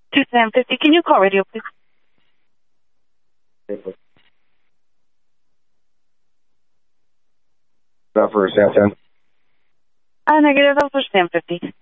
to Sam 50. Can you call radio, please? Not for Sam 10. Negative. That was for Sam 50.